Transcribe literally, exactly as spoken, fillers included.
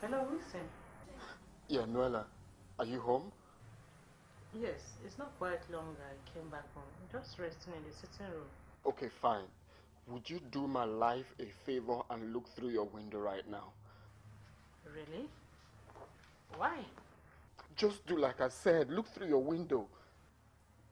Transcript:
Hello, listen. Yeah, Noella, are you home? Yes, it's not quite long I came back home. I'm just resting in the sitting room. Okay, fine. Would you do my life a favor and look through your window right now? Really? Why? Just do like I said, look through your window.